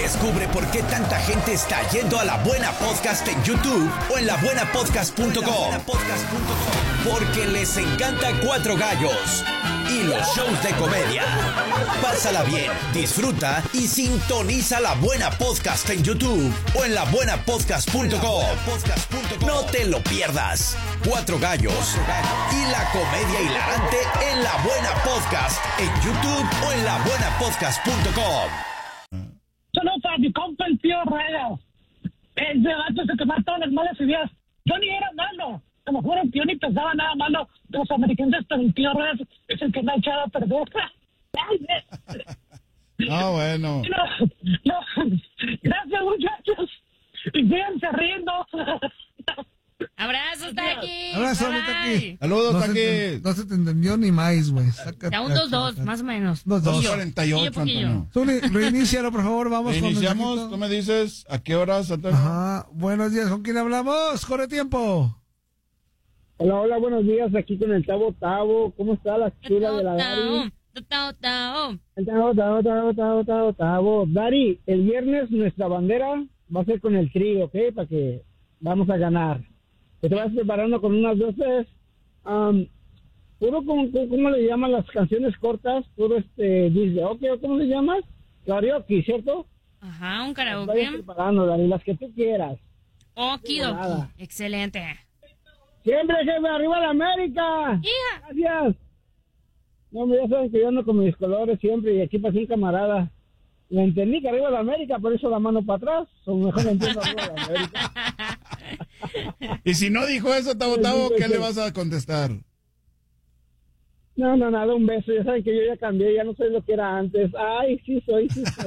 Descubre por qué tanta gente está yendo a La Buena Podcast en YouTube o en labuenapodcast.com. Porque les encanta Cuatro Gallos y los shows de comedia. Pásala bien, disfruta y sintoniza La Buena Podcast en YouTube o en labuenapodcast.com. No te lo pierdas. Cuatro Gallos y la comedia hilarante en La Buena Podcast en YouTube o en labuenapodcast.com. Solo para mi compa el tío Reyes. Ese vato se quemó todas las malas ideas. Yo ni era malo. A lo mejor el tío ni pensaba nada malo de los americanos, pero el tío Reyes es el que me ha echado a perder. Ah, bueno. No, gracias, muchachos. Y síganse riendo. Abrazos, Taki. Abrazo, Bye, Taki. bye. Saludos, Taki. No se te entendió ni más, güey. Da un 2-2, más o menos. 2-2. 2:48, Antonio. Zuli, reinícialo, por favor, vamos con Iniciamos, mensajito. tú me dices a qué horas, Antonio. Ajá, buenos días, ¿con quién hablamos? Corre tiempo. Hola, buenos días, aquí con el Tavo Tavo. ¿Cómo está la chula de la Dari? El Tavo. Dari, el viernes nuestra bandera va a ser con el Tri, ¿ok? Para que vamos a ganar. Te vas preparando con unas veces. Puro, ¿cómo le llaman las canciones cortas? Puro dice, ok, ¿cómo le llamas? Karaoke, ¿cierto? Ajá, un Vayas karaoke. preparando, Dari, las que tú quieras. Okidoki. Excelente. Siempre, jefe, arriba la América. Hija. Gracias. No, ya saben que yo ando con mis colores siempre y aquí pasé un camarada. Le entendí que arriba la América, por eso la mano para atrás. O mejor le entiendo arriba la América. Y si no dijo eso, Tavo Tavo, ¿qué le vas a contestar? No, nada, un beso. Ya saben que yo ya cambié, ya no soy lo que era antes. Ay, sí soy.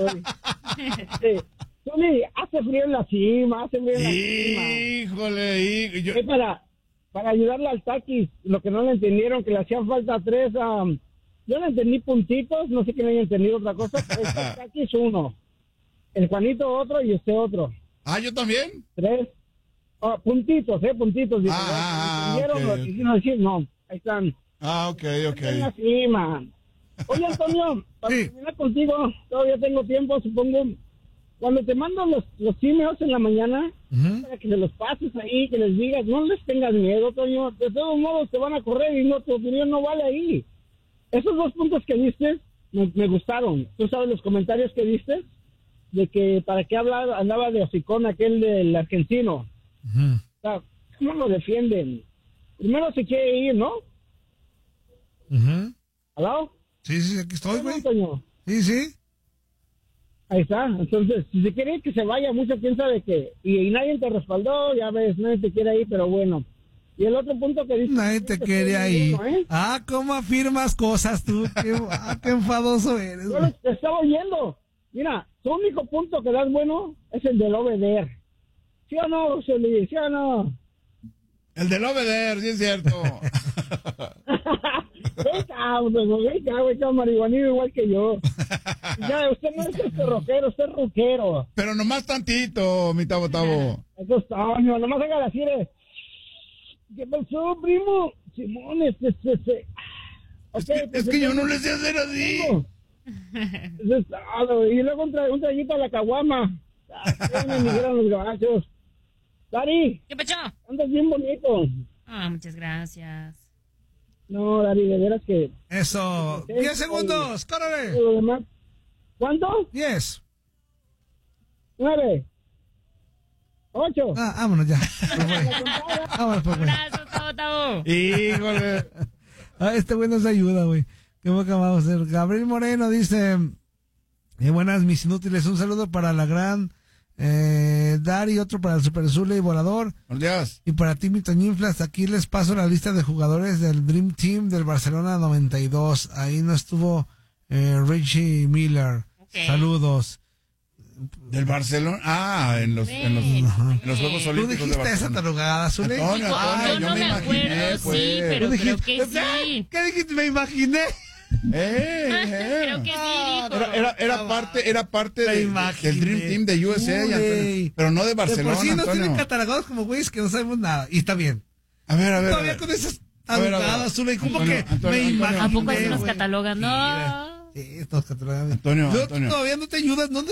Tony, hace frío en la cima, Híjole, yo... Para ayudarle al Taki, lo que no le entendieron, que le hacían falta 3, yo le entendí puntitos, no sé que le haya entendido otra cosa, pero el Taki es 1, el Juanito otro y usted otro. Ah, ¿yo también? 3, puntitos. Dice, ¿entendieron ok, lo que quisieron decir? No, ahí están. Ah, ok. En la cima. Oye, Antonio, para terminar contigo, todavía tengo tiempo, supongo. Cuando te mando los emails en la mañana, para que se los pases ahí, que les digas, no les tengas miedo, Toño. De todos modos te van a correr y no, tu opinión no vale ahí. Esos 2 puntos que diste me gustaron. Tú sabes los comentarios que diste de que para qué andaba de hocicón aquel del argentino. O sea, ¿cómo lo defienden? Primero se quiere ir, ¿no? ¿Aló? Sí, aquí estoy, güey. Toño. Sí. Ahí está, entonces, si se quiere que se vaya, mucho quién sabe qué, y nadie te respaldó, ya ves, nadie te quiere ahí, pero bueno. Y el otro punto que dice... Nadie te quiere ahí. ¿eh? ¿Cómo afirmas cosas tú? Qué enfadoso eres. Yo te estaba oyendo. Mira, tu único punto que das bueno es el del obeder. ¿Sí o no, Zuli? ¿Sí o no? El del obeder, sí es cierto. Venga, marihuanero igual que yo. Ya, usted no es rockero, usted es rockero. Pero nomás tantito, mi Tavo Tavo. Eso está, nomás haga así de... ¿Qué pasó, primo? Simón, Okay, es que yo no le sé hacer así. Eso es todo. Y luego un traguito a la caguama. Me dijeron los gabachos. Dari. ¿Qué pecho? Andas bien bonito. Muchas gracias. No, Dari, de veras que... Eso. 10 segundos, córrele. Lo demás. ¿Cuánto? 10. 9. 8. Vámonos ya. Vámonos, pues, güey. Abrazo, Tavo. Híjole. Este güey nos ayuda, güey. Qué boca vamos a hacer. Gabriel Moreno dice, buenas mis inútiles, un saludo para la gran Dari, otro para el Super Zule y Volador. Buenos días. Y para ti, mi Toñinflas, aquí les paso la lista de jugadores del Dream Team del Barcelona 92. Ahí no estuvo Richie Miller. Okay. Saludos. Del Barcelona. En los Juegos ¿Tú Olímpicos de dijiste esa Barcelona. tarugada, Zule? Antonio, Yo no me acuerdo, pues. sí, pero Tú creo dijiste, que sí. ¿Qué dijiste? Me imaginé. Creo que sí, dijo. Era parte del Dream Team de USA, Antonio, pero no de Barcelona, De por sí nos Antonio. tienen catalogados como güeyes que no sabemos nada. Y está bien. A ver. Todavía con esas tarugadas, Zule, como Antonio, que Antonio, me imaginé. ¿A poco así nos güey. catalogan? No. Sí, estos catalogan. Antonio. Todavía no te ayudas, ¿dónde